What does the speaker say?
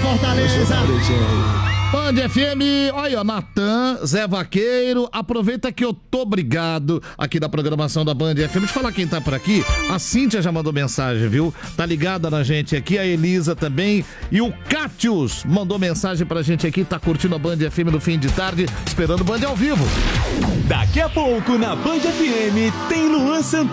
Fortaleza. Band FM, olha, Natan, Zé Vaqueiro, aproveita que eu tô brigado aqui da programação da Band FM. Deixa eu falar quem tá por aqui. A Cíntia já mandou mensagem, viu? Tá ligada na gente aqui, a Elisa também. E o Cátius mandou mensagem pra gente aqui, tá curtindo a Band FM no fim de tarde, esperando o Band ao vivo. Daqui a pouco na Band FM tem Luan Santana.